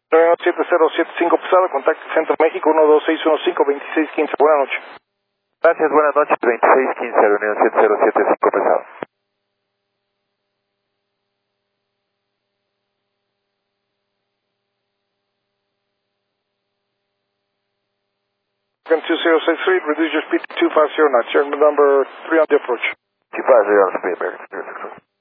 7075 pesado, contacto Centro México 126152615. Buenas noches. Gracias, buenas noches. 2615, reunión 7075 pesado. Welcome 2063, reduce your speed to 250 knots. Your number 3 on the approach. 250 on speed, American 360.